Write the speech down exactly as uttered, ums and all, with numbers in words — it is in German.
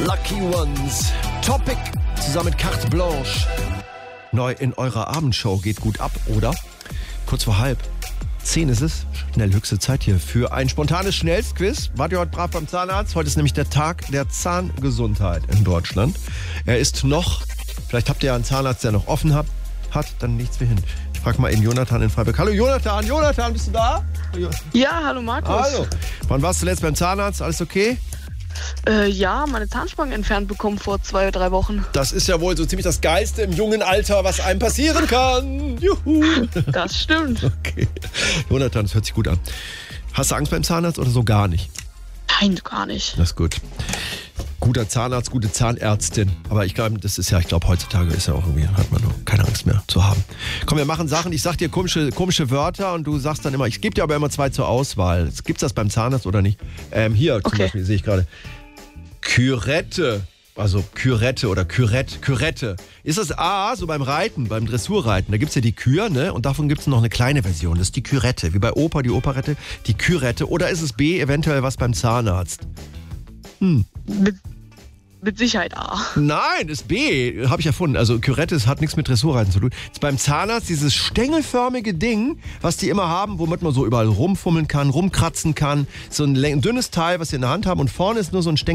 Lucky Ones. Topic zusammen mit Carte Blanche. Neu in eurer Abendshow. Geht gut ab, oder? Kurz vor halb. Zehn ist es. Schnell höchste Zeit hier für ein spontanes Schnellstquiz. Wart ihr heute brav beim Zahnarzt? Heute ist nämlich der Tag der Zahngesundheit in Deutschland. Er ist noch, vielleicht habt ihr ja einen Zahnarzt, der noch offen hat, hat dann nichts wie hin. Ich frage mal eben Jonathan in Freiburg. Hallo Jonathan, Jonathan, bist du da? Ja, hallo Markus. Hallo. Wann warst du zuletzt beim Zahnarzt? Alles okay? Äh, ja, meine Zahnspange entfernt bekommen vor zwei, drei Wochen. Das ist ja wohl so ziemlich das Geilste im jungen Alter, was einem passieren kann. Juhu. Das stimmt. Okay. Jonathan, das hört sich gut an. Hast du Angst beim Zahnarzt oder so gar nicht? Nein, gar nicht. Das ist gut. Guter Zahnarzt, gute Zahnärztin. Aber ich glaube, das ist ja, ich glaube, heutzutage ist ja auch irgendwie, hat man keine Angst mehr zu haben. Komm, wir machen Sachen. Ich sag dir komische, komische Wörter und du sagst dann immer, ich gebe dir aber immer zwei zur Auswahl. Gibt's das beim Zahnarzt oder nicht? Ähm, hier zum Okay. Beispiel sehe ich gerade. Kürette. Also Kürette oder Kürette, Kürette. Ist das A, so beim Reiten, beim Dressurreiten, da gibt's ja die Kür, ne? Und davon gibt's noch eine kleine Version, das ist die Kürette. Wie bei Oper, die Operette, die Kürette. Oder ist es B, eventuell was beim Zahnarzt? Hm. Mit, mit Sicherheit A. Nein, ist B, habe ich erfunden. Also Kürette hat nichts mit Dressurreiten zu tun. Ist beim Zahnarzt dieses stängelförmige Ding, was die immer haben, womit man so überall rumfummeln kann, rumkratzen kann. So ein, ein dünnes Teil, was sie in der Hand haben und vorne ist nur so ein Stängel.